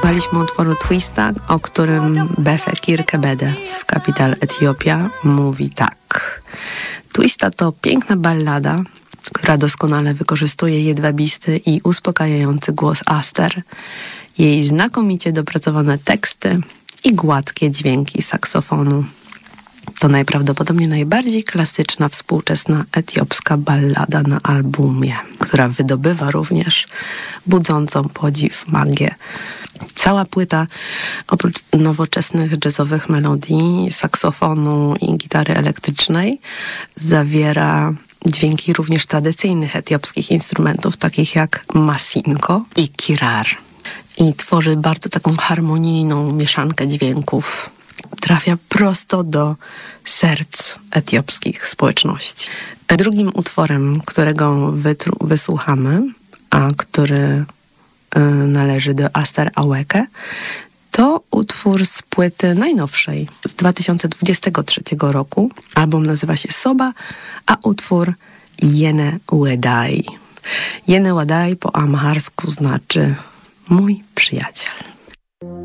Wysłuchaliśmy utworu Twista, o którym Befekir Kebede w Capital Etiopia mówi tak. Twista to piękna ballada, która doskonale wykorzystuje jedwabisty i uspokajający głos Aster, jej znakomicie dopracowane teksty i gładkie dźwięki saksofonu. To najprawdopodobnie najbardziej klasyczna współczesna etiopska ballada na albumie, która wydobywa również budzącą podziw magię. Cała płyta, oprócz nowoczesnych jazzowych melodii, saksofonu i gitary elektrycznej, zawiera dźwięki również tradycyjnych etiopskich instrumentów, takich jak masinko i kirar. I tworzy bardzo taką harmonijną mieszankę dźwięków. Trafia prosto do serc etiopskich społeczności. Drugim utworem, którego wysłuchamy, a który należy do Aster Aweke, to utwór z płyty najnowszej z 2023 roku. Album nazywa się Soba, a utwór Yene Wedai. Yene Wedai po amharsku znaczy mój przyjaciel.